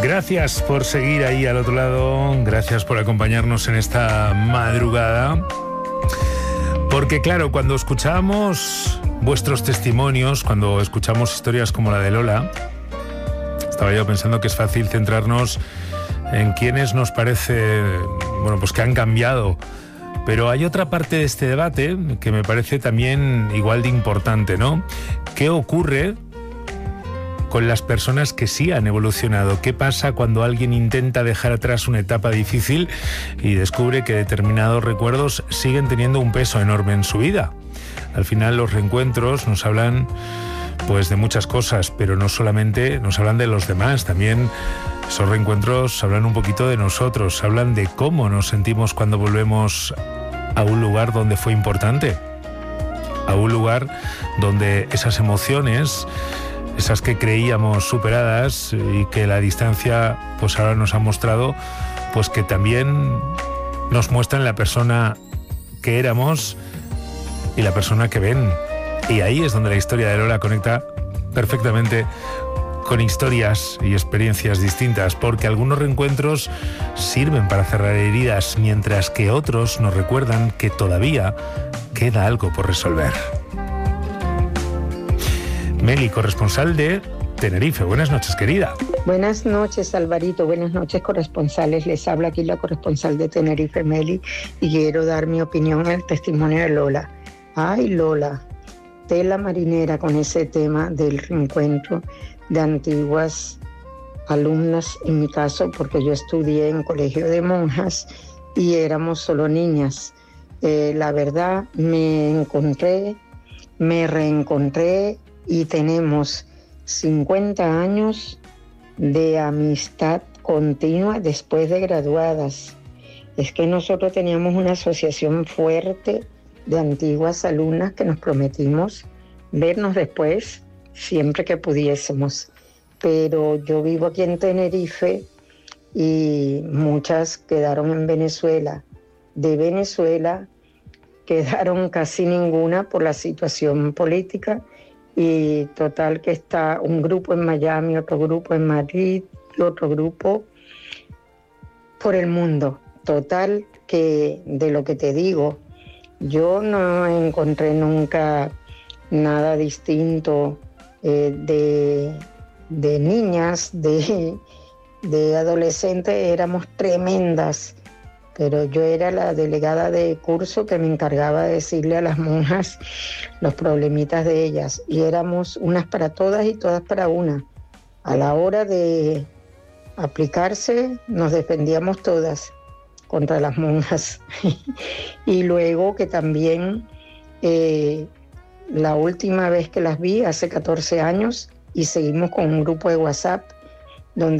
Gracias por seguir ahí al otro lado, gracias por acompañarnos en esta madrugada. Porque claro, cuando escuchamos vuestros testimonios, cuando escuchamos historias como la de Lola, estaba yo pensando que es fácil centrarnos en quienes nos parece, bueno, pues que han cambiado. Pero hay otra parte de este debate que me parece también igual de importante, ¿no? ¿Qué ocurre con las personas que sí han evolucionado? ¿Qué pasa cuando alguien intenta dejar atrás una etapa difícil y descubre que determinados recuerdos siguen teniendo un peso enorme en su vida? Al final los reencuentros nos hablan pues de muchas cosas, pero no solamente nos hablan de los demás, también esos reencuentros hablan un poquito de nosotros, hablan de cómo nos sentimos cuando volvemos a un lugar donde fue importante, a un lugar donde esas emociones, esas que creíamos superadas y que la distancia pues ahora nos ha mostrado, pues que también nos muestran la persona que éramos y la persona que ven. Y ahí es donde la historia de Lola conecta perfectamente con historias y experiencias distintas, porque algunos reencuentros sirven para cerrar heridas, mientras que otros nos recuerdan que todavía queda algo por resolver. Meli, corresponsal de Tenerife. Buenas noches, querida. Buenas noches, Alvarito. Buenas noches, corresponsales. Les habla aquí la corresponsal de Tenerife, Meli, y quiero dar mi opinión en el testimonio de Lola. Ay, Lola, tela marinera con ese tema del reencuentro de antiguas alumnas, en mi caso, porque yo estudié en colegio de monjas y éramos solo niñas. La verdad, me reencontré y tenemos 50 años de amistad continua después de graduadas. Es que nosotros teníamos una asociación fuerte de antiguas alumnas que nos prometimos vernos después siempre que pudiésemos. Pero yo vivo aquí en Tenerife y muchas quedaron en Venezuela. De Venezuela quedaron casi ninguna por la situación política, y total que está un grupo en Miami, otro grupo en Madrid y otro grupo por el mundo. Total que, de lo que te digo, yo no encontré nunca nada distinto de niñas, de adolescentes. Éramos tremendas, pero yo era la delegada de curso que me encargaba de decirle a las monjas los problemitas de ellas, y éramos unas para todas y todas para una. A la hora de aplicarse nos defendíamos todas contra las monjas. Y luego que también la última vez que las vi, hace 14 años, y seguimos con un grupo de WhatsApp donde